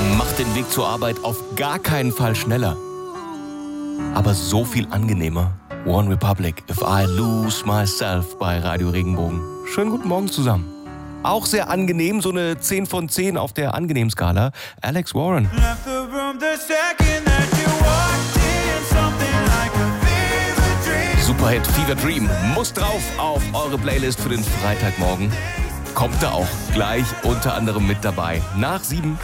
Macht den Weg zur Arbeit auf gar keinen Fall schneller. Aber so viel angenehmer. One Republic, If I Lose Myself bei Radio Regenbogen. Schönen guten Morgen zusammen. Auch sehr angenehm, so eine 10 von 10 auf der Angenehm-Skala. Alex Warren. Superhit Fever Dream muss drauf auf eure Playlist für den Freitagmorgen. Kommt da auch gleich unter anderem mit dabei. Nach 7.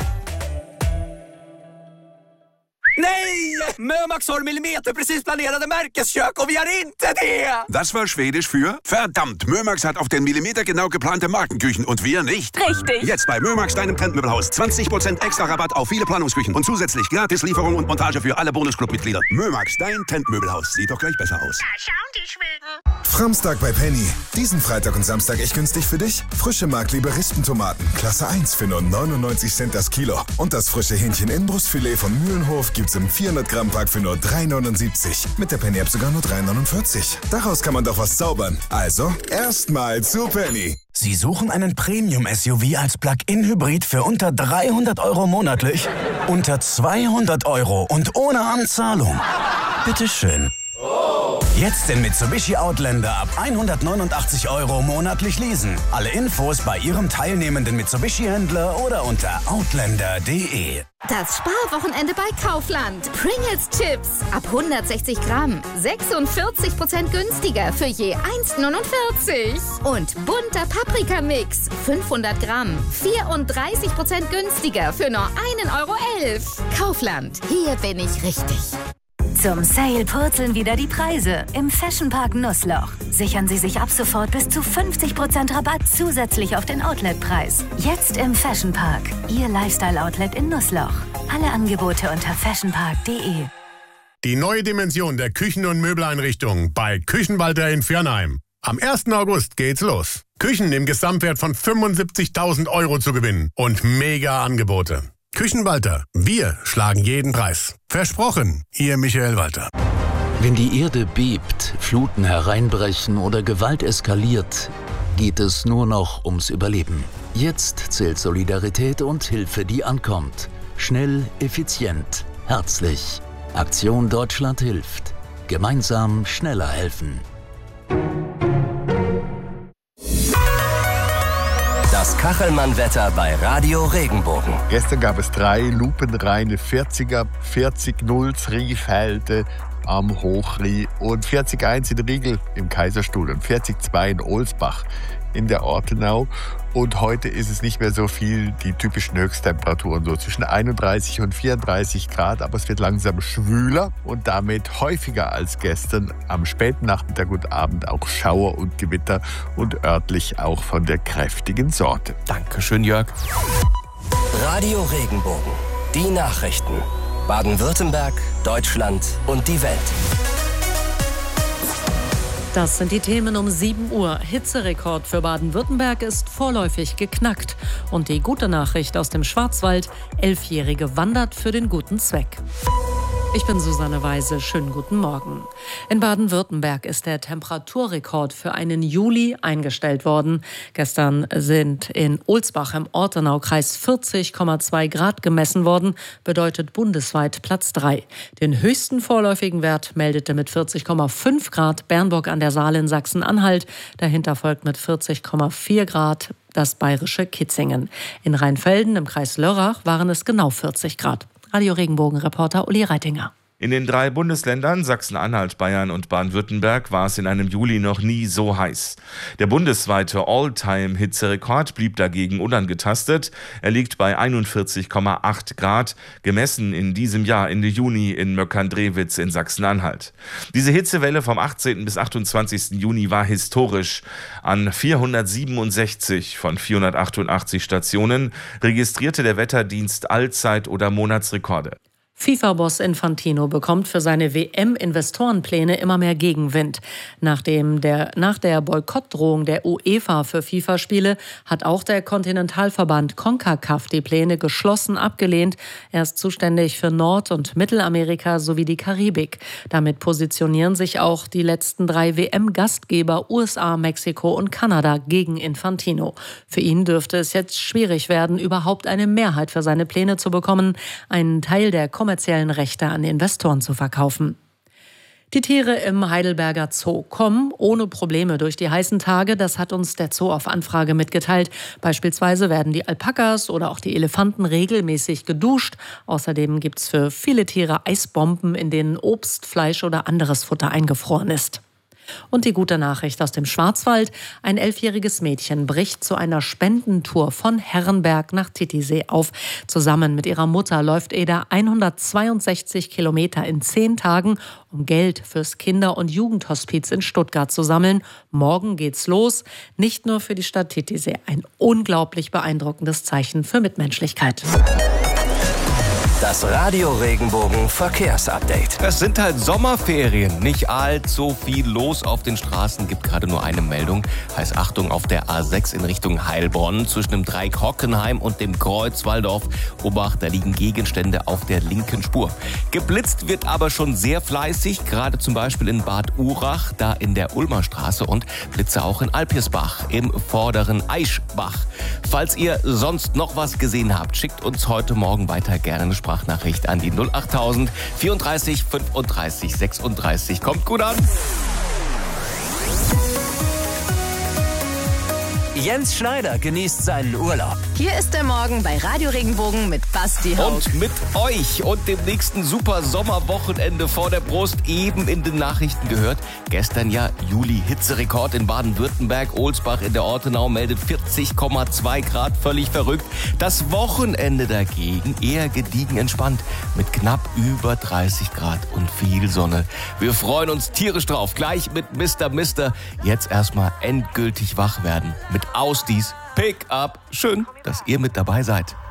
Nej! Mömax har millimeterprecis planerade märkeskök och vi har inte det! Das war Schwedisch für verdammt. Mömax hat auf den Millimeter genau geplante Markenküchen und wir nicht. Richtig. Jetzt bei Mömax, deinem Trendmöbelhaus. 20% extra Rabatt auf viele Planungsküchen und zusätzlich gratis Lieferung und Montage für alle Bonusclub-Mitglieder. Mömax, dein Trendmöbelhaus. Sieht doch gleich besser aus. Da schauen die Schweden. Framstag bei Penny. Diesen Freitag und Samstag echt günstig für dich. Frische Markliebe Rispentomaten. Klasse 1 für nur 99 Cent das Kilo. Und das frische Hähnchen-Inbrustfilet von Mühlenhof gibt's im 400-Gramm-Pack für nur 3,79. Mit der Penny-App sogar nur 3,49. Daraus kann man doch was zaubern. Also, erstmal zu Penny. Sie suchen einen Premium-SUV als Plug-in-Hybrid für unter 300 € monatlich? Unter 200 € und ohne Anzahlung? Bitteschön. Jetzt den Mitsubishi Outlander ab 189 € monatlich leasen. Alle Infos bei Ihrem teilnehmenden Mitsubishi-Händler oder unter outlander.de. Das Sparwochenende bei Kaufland. Pringles Chips ab 160 Gramm. 46% günstiger für je 1,49. Und bunter Paprikamix 500 Gramm. 34% günstiger für nur 1,11 €. Kaufland, hier bin ich richtig. Zum Sale purzeln wieder die Preise im Fashionpark Nussloch. Sichern Sie sich ab sofort bis zu 50% Rabatt zusätzlich auf den Outletpreis. Jetzt im Fashionpark, Ihr Lifestyle-Outlet in Nussloch. Alle Angebote unter fashionpark.de. Die neue Dimension der Küchen- und Möbeleinrichtung bei Küchenwalter in Viernheim. Am 1. August geht's los. Küchen im Gesamtwert von 75.000 € zu gewinnen und mega Angebote. Küchenwalter, wir schlagen jeden Preis. Versprochen, Ihr Michael Walter. Wenn die Erde bebt, Fluten hereinbrechen oder Gewalt eskaliert, geht es nur noch ums Überleben. Jetzt zählt Solidarität und Hilfe, die ankommt. Schnell, effizient, herzlich. Aktion Deutschland hilft. Gemeinsam schneller helfen. Das Kachelmann-Wetter bei Radio Regenbogen. Gestern gab es 3 lupenreine 40er, 40-0 Riefelte am Hochrie und 40-1 in Riegel im Kaiserstuhl und 40-2 in Ohlsbach in der Ortenau. Und heute ist es nicht mehr so viel, die typischen Höchsttemperaturen, so zwischen 31 und 34 Grad. Aber es wird langsam schwüler und damit häufiger als gestern. Am späten Nachmittag und Abend auch Schauer und Gewitter und örtlich auch von der kräftigen Sorte. Dankeschön, Jörg. Radio Regenbogen. Die Nachrichten. Baden-Württemberg, Deutschland und die Welt. Das sind die Themen um 7 Uhr. Hitzerekord für Baden-Württemberg ist vorläufig geknackt. Und die gute Nachricht aus dem Schwarzwald: 11-Jährige wandert für den guten Zweck. Ich bin Susanne Weise. Schönen guten Morgen. In Baden-Württemberg ist der Temperaturrekord für einen Juli eingestellt worden. Gestern sind in Ohlsbach im Ortenaukreis 40,2 Grad gemessen worden, bedeutet bundesweit Platz 3. Den höchsten vorläufigen Wert meldete mit 40,5 Grad Bernburg an der Saale in Sachsen-Anhalt. Dahinter folgt mit 40,4 Grad das bayerische Kitzingen. In Rheinfelden im Kreis Lörrach waren es genau 40 Grad. Radio Regenbogen-Reporter Uli Reitinger. In den 3 Bundesländern Sachsen-Anhalt, Bayern und Baden-Württemberg war es in einem Juli noch nie so heiß. Der bundesweite All-Time-Hitzerekord blieb dagegen unangetastet. Er liegt bei 41,8 Grad, gemessen in diesem Jahr Ende Juni in Möckern-Drewitz in Sachsen-Anhalt. Diese Hitzewelle vom 18. bis 28. Juni war historisch. An 467 von 488 Stationen registrierte der Wetterdienst Allzeit- oder Monatsrekorde. FIFA-Boss Infantino bekommt für seine WM-Investorenpläne immer mehr Gegenwind. Nach der Boykottdrohung der UEFA für FIFA-Spiele hat auch der Kontinentalverband CONCACAF die Pläne geschlossen abgelehnt. Er ist zuständig für Nord- und Mittelamerika sowie die Karibik. Damit positionieren sich auch die letzten 3 WM-Gastgeber USA, Mexiko und Kanada gegen Infantino. Für ihn dürfte es jetzt schwierig werden, überhaupt eine Mehrheit für seine Pläne zu bekommen, einen Teil der kommerziellen Rechte an Investoren zu verkaufen. Die Tiere im Heidelberger Zoo kommen ohne Probleme durch die heißen Tage. Das hat uns der Zoo auf Anfrage mitgeteilt. Beispielsweise werden die Alpakas oder auch die Elefanten regelmäßig geduscht. Außerdem gibt es für viele Tiere Eisbomben, in denen Obst, Fleisch oder anderes Futter eingefroren ist. Und die gute Nachricht aus dem Schwarzwald. Ein 11-jähriges Mädchen bricht zu einer Spendentour von Herrenberg nach Titisee auf. Zusammen mit ihrer Mutter läuft Eda 162 Kilometer in 10 Tagen, um Geld fürs Kinder- und Jugendhospiz in Stuttgart zu sammeln. Morgen geht's los. Nicht nur für die Stadt Titisee. Ein unglaublich beeindruckendes Zeichen für Mitmenschlichkeit. Das Radio Regenbogen Verkehrsupdate. Es sind halt Sommerferien. Nicht allzu viel los auf den Straßen. Gibt gerade nur eine Meldung. Heißt Achtung auf der A6 in Richtung Heilbronn. Zwischen dem Dreieck Hockenheim und dem Kreuz Walldorf. Obacht, da liegen Gegenstände auf der linken Spur. Geblitzt wird aber schon sehr fleißig. Gerade zum Beispiel in Bad Urach, da in der Ulmer Straße. Und Blitze auch in Alpirsbach im vorderen Aischbach. Falls ihr sonst noch was gesehen habt, schickt uns heute Morgen weiter gerne eine Sprachnachricht an die 08000 34 35 36. Kommt gut an. Jens Schneider genießt seinen Urlaub. Hier ist der Morgen bei Radio Regenbogen mit Basti Haug. Und mit euch und dem nächsten super Sommerwochenende vor der Brust, eben in den Nachrichten gehört. Gestern ja Juli-Hitzerekord in Baden-Württemberg. Ohlsbach in der Ortenau meldet 40,2 Grad, völlig verrückt. Das Wochenende dagegen eher gediegen entspannt mit knapp über 30 Grad und viel Sonne. Wir freuen uns tierisch drauf. Gleich mit Mr. Mister. Jetzt erstmal endgültig wach werden mit Ausdies Pick-up. Schön, dass ihr mit dabei seid.